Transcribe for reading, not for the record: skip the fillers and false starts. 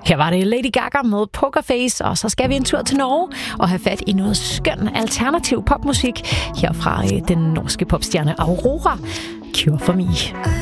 Her var det Lady Gaga med Pokerface, og så skal vi en tur til Norge og have fat i noget skøn alternativ popmusik her fra den norske popstjerne Aurora. Cure for Me.